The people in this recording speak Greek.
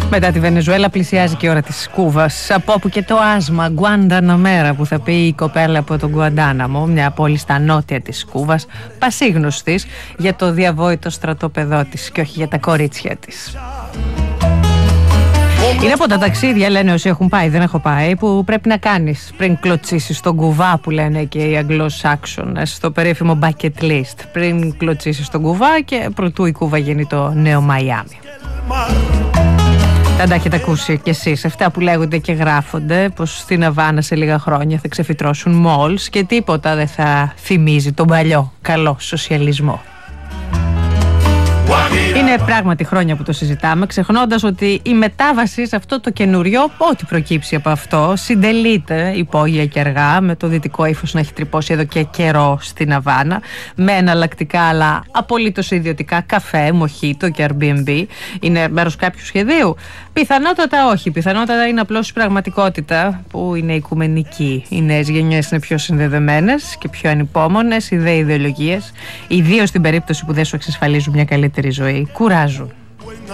Μετά τη Βενεζουέλα πλησιάζει και η ώρα της Κούβας. Από όπου και το άσμα Γκουανταναμέρα που θα πει η κοπέλα από τον Γκουαντάναμο, μια πόλη στα νότια της Κούβας, πασίγνωστης για το διαβόητο στρατόπεδό της και όχι για τα κορίτσια της. Είναι από τα ταξίδια, λένε όσοι έχουν πάει, δεν έχω πάει, που πρέπει να κάνεις πριν κλωτσίσεις τον κουβά που λένε και οι Αγγλοσάξονες, στο περίφημο bucket list. Πριν κλωτσίσεις τον κουβά και προτού η Κούβα γίνει το νέο Μαϊάμι. Τα έχετε ακούσει κι εσείς αυτά που λέγονται και γράφονται, πως στην Αβάνα σε λίγα χρόνια θα ξεφυτρώσουν μόλς και τίποτα δεν θα θυμίζει τον παλιό καλό σοσιαλισμό. Είναι πράγματι χρόνια που το συζητάμε, ξεχνώντας ότι η μετάβαση σε αυτό το καινούριο, ό,τι προκύψει από αυτό, συντελείται υπόγεια και αργά, με το δυτικό ύφος να έχει τρυπώσει εδώ και καιρό στην Αβάνα, με εναλλακτικά αλλά απολύτως ιδιωτικά καφέ, μοχίτο και Airbnb. Είναι μέρος κάποιου σχεδίου? Πιθανότατα όχι. Πιθανότατα είναι απλώς η πραγματικότητα που είναι οικουμενική. Οι νέες γενιές είναι πιο συνδεδεμένες και πιο ανυπόμονες, οι δε ιδεολογίες, ιδίως στην περίπτωση που δεν σου εξασφαλίζουν μια καλύτερη ζωή, κουράζουν.